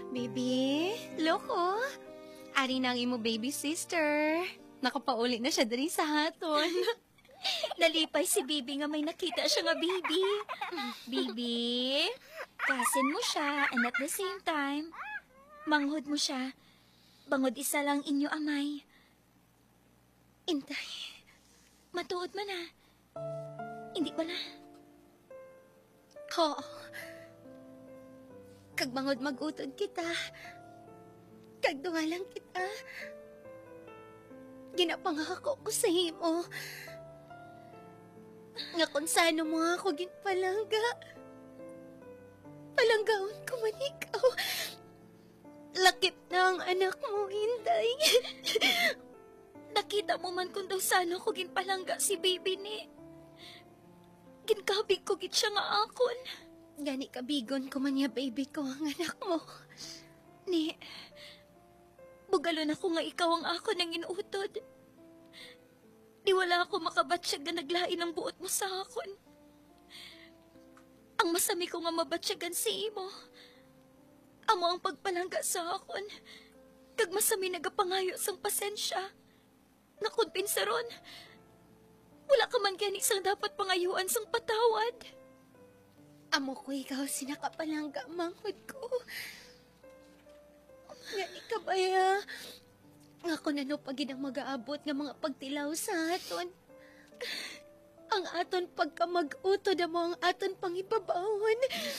Baby, look oh. Ari na ang imo baby sister. Nakapauli na siya diri sa haton. Nalipay si Bibi nga may nakita siya nga baby. Bibi, kasin mo siya and at the same time, manghod mo siya. Bangod isa lang inyo amay. Intay, matuod man na. Hindi pala. Oo. Kag bangod mag-utod kita. Kag lang kita. Ginapangako ko sa imo. Nga kung saan mo nga ako ginpalangga. Palanggaon ko man ikaw. Lakip na ang anak mo, Inday. Nakita mo man kung daw sana ko ginpalangga si baby ni. Ginkabig ko git siya nga akon. Gani kabigon ko man ya baby ko ang anak mo. Ni, bugalon ako nga ikaw ang ako nang inuutod. Di wala ako makabatsyag na naglain ang buot mo sa akon. Ang masami ko nga mabatsyagan si imo. Amo ang pagpalangga sa akon. Kag masami nagapangayo sang pasensya. Nakunpinsa ron. Wala ka man gani sang dapat pangayuan sang patawad. Amo ko ikaw sinakapalangga manghod ko. Gani ka ba ya? Nga ko na no pagid ang mag-aabot nga mga pagtilaw sa aton. Ang aton pagka mag-utod mo ang aton pangipabawon.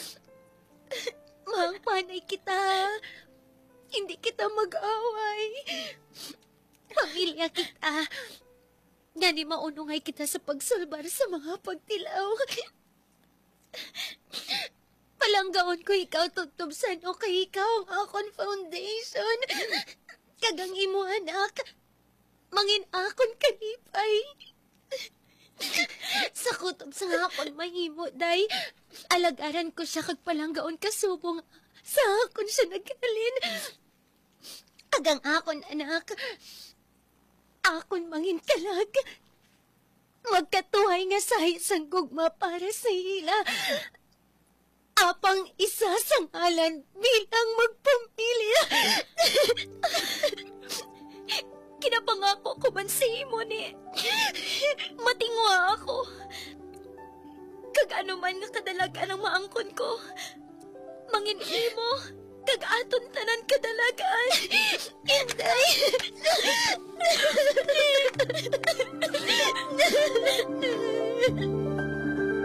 Mahang panay kita. Hindi kita mag-away. Pamilya kita. Gani maunungay kita sa pagsulbar sa mga pagtilaw. Palanggaon ko ikaw tutubsan o kay ikaw ang akon foundation. Kagang imo anak. Mangin akon kanipay. Sa kutob sa akon mahimo, day. Alagaran ko siya kag palanggaon kasubong. Sa akon siya naghalin. Kagang akon anak. Akon mangin kalag. Magkatuhay nga sahi sang gugma para sa ila. Apang isa sang alan bilang magpamilya. Kinapangako ko man sa imo ni. Matingwa ako. Kag ano man nga kadalagan ang maangkon ko. Mangin imo. Kag aton tanan kadalagan. Inday.